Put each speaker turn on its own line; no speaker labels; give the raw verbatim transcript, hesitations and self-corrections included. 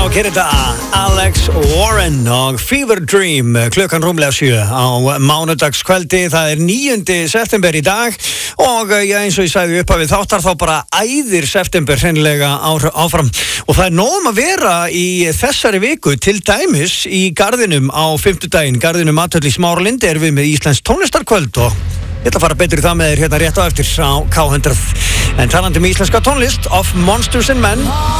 og hér er þetta Alex Warren og Fever Dream klukkan rúmlega sjö á mánudagskvöldi. Það er níundi september í dag og já, eins og ég sagði upp að við þáttar þá bara æðir september hreinlega áfram og það er nóg að vera í þessari viku, til dæmis í garðinum á fimmtudaginn, garðinum Athöll í Smáralindi er við með Íslands tónlistarkvöld og ég ætla að fara betur í það með þér hérna rétt á eftir á K hundrað. En talandi um íslenska tónlist, Of Monsters and Men